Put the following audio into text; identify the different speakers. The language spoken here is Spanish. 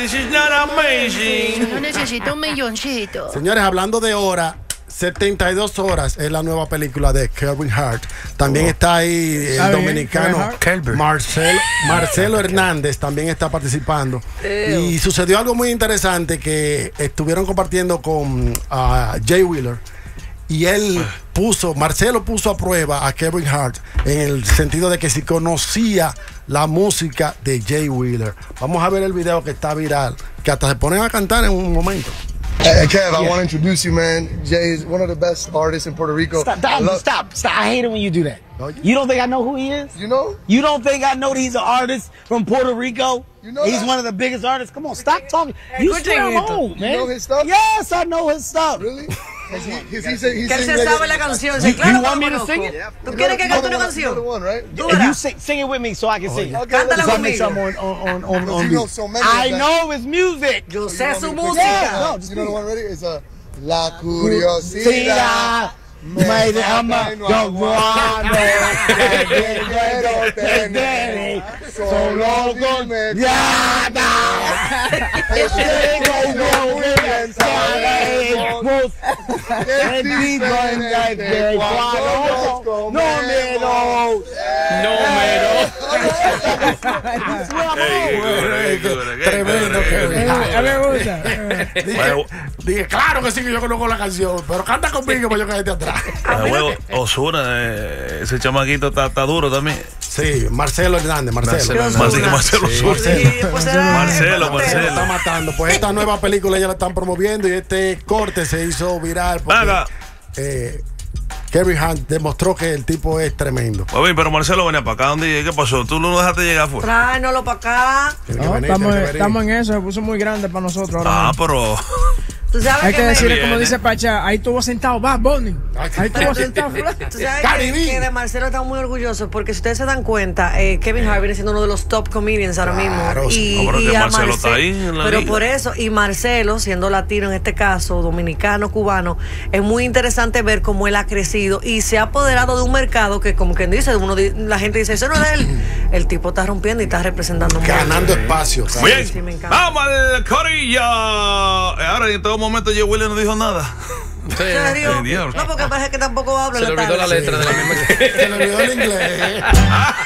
Speaker 1: this is not amazing.
Speaker 2: No necesito un milloncito.
Speaker 3: Señores, hablando de hora, 72 horas es la nueva película de Kevin Hart. También está ahí el dominicano Marcelo Hernández, también está participando. Y sucedió algo muy interesante que estuvieron compartiendo con Jay Wheeler. Y Marcelo puso a prueba a Kevin Hart en el sentido de que si conocía la música de Jay Wheeler. Vamos a ver el video que está viral, que hasta se ponen a cantar en un momento.
Speaker 4: Hey, Kev, I want to introduce you, man. Jay is one of the best artists in Puerto Rico.
Speaker 5: Stop. I hate it when you do that. You don't think I know who he is?
Speaker 4: You know?
Speaker 5: You don't think I know that he's an artist from Puerto Rico?
Speaker 4: You know
Speaker 5: he's
Speaker 4: that?
Speaker 5: one of the biggest artists. Come on, stop talking. You swear I'm old, man.
Speaker 4: You know his stuff?
Speaker 5: Yes, I know his stuff.
Speaker 4: Really?
Speaker 2: Que él se sabe la canción. Claro,
Speaker 5: you want me to sing it?
Speaker 2: ¿Tú quieres que cante una canción?
Speaker 5: You sing it with me so I can sing it.
Speaker 2: Cántala conmigo.
Speaker 5: I know his music.
Speaker 2: Yo sé su música.
Speaker 4: You know the one ready? It's La Curiosidad.
Speaker 5: Me llama yo solo con ya
Speaker 3: Tremendo que dije, claro que sí que yo conozco la canción, pero canta conmigo para yo caerte atrás.
Speaker 1: Ozuna, ese chamaquito está duro también.
Speaker 3: Sí, Marcelo Hernández, Marcelo está matando. Pues esta nueva película ya la están promoviendo y este corte se hizo viral porque Kevin Hart demostró que el tipo es tremendo.
Speaker 1: Pues pero Marcelo venía para acá. ¿Qué pasó? ¿Tú no lo dejaste llegar afuera?
Speaker 2: Tráenoslo para acá.
Speaker 6: Estamos en eso, se puso muy grande para nosotros ahora.
Speaker 1: Pero
Speaker 2: ¿tú sabes
Speaker 6: hay que decirle como dice Pacha, ahí estuvo sentado Bad Bunny. Ahí estuvo sentado.
Speaker 2: ¿Tú sabes que de Marcelo estamos muy orgullosos? Porque si ustedes se dan cuenta, Kevin Hart viene siendo uno de los top comedians ahora mismo.
Speaker 1: Y Marcelo está ahí en la
Speaker 2: pero
Speaker 1: liga.
Speaker 2: por eso, y Marcelo, siendo latino en este caso, dominicano, cubano, es muy interesante ver cómo él ha crecido y se ha apoderado de un mercado que, como quien dice, la gente dice, eso no es de él. El tipo está rompiendo y está representando
Speaker 3: ganando espacio.
Speaker 1: Bien,
Speaker 2: sí, me encanta.
Speaker 1: vamos al corillo. Ahora en todo momento Jay Wheeler no dijo nada.
Speaker 2: ¿En serio? No, porque parece que tampoco habla.
Speaker 7: Se le olvidó la letra de la misma.
Speaker 3: Se le olvidó el inglés.